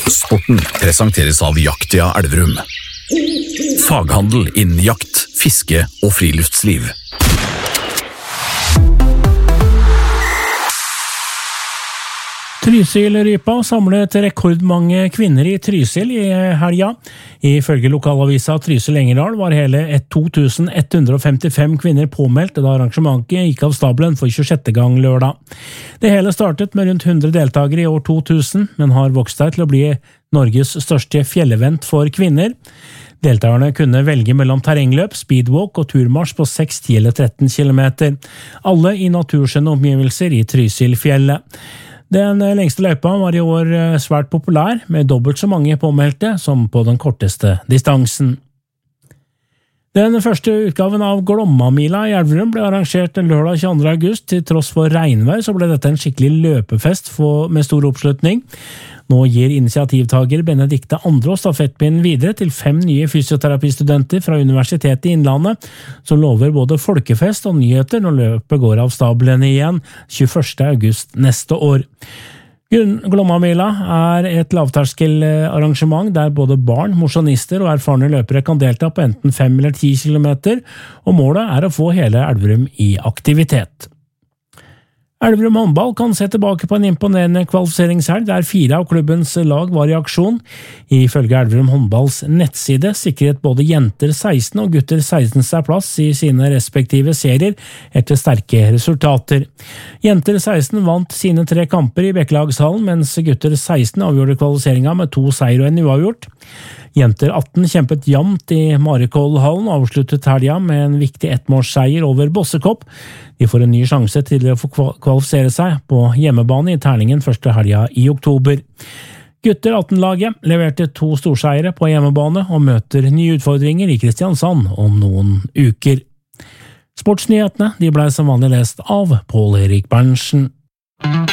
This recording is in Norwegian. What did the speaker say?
Sporten presenteres av Jaktia Elverum. Faghandel innen jakt, fiske og friluftsliv. Trysil-rypa samlet rekordmange kvinner i Trysil i helga. Ifølge lokalavisa Trysil-Engerdal var hele 2155 kvinner påmeldt da arrangementet gikk av stabelen for 26. gang lørdag. Det hele startet med rundt 100 deltakere i år 2000, men har vokst seg til å bli Norges største fjellevent for kvinner. Deltakerne kunne velge mellom terrengløp, speedwalk og turmarsj på 6, 10 eller 13 kilometer. Alle i naturskjønne omgivelser i Trysilfjellet. Den lengste løypa var i år svært populær, med dobbelt så mange påmeldte som på den korteste distansen. Den første utgaven av Glomma-mila i Elverum ble arrangert lørdag 22. august. Til tross for regnvær så ble dette en skikkelig løpefest med stor oppslutning. Nå gir initiativtager Benedikte Andrå stafettpinnen videre til 5 nye fysioterapistudenter fra Universitetet i Innlandet, som lover både folkefest og nyheter når løpet går av stabelen igjen 21. august neste år. Glomma-mila er et lavterskelarrangement der både barn, mosjonister og erfarne løpere kan delta på enten 5 eller 10 kilometer, og målet er å få hele Elverum i aktivitet. Elverum håndball kan se tilbake på en imponerende kvalifiseringshelg der 4 av klubbens lag var i aksjon. Ifølge Elverum håndballs nettside sikret både jenter 16 og gutter 16 seg plass i sine respektive serier etter sterke resultater. Jenter 16 vant sine 3 kamper i Bekkelagshallen, mens gutter 16 avgjorde kvalifiseringen med 2 seier og en uavgjort. Jenter 18 kjempet jamt i Marikollhallen og avsluttet helga med en viktig ettmålsseier over Bossekopp. De får en ny sjanse til å få kvalifisere seg på hjemmebane i terningen første helga i oktober. Gutter 18-laget leverte 2 storseiere på hjemmebane og møter nye utfordringer i Kristiansand om noen uker. Sportsnyhetene de ble som vanlig lest av Pål Erik Berntsen.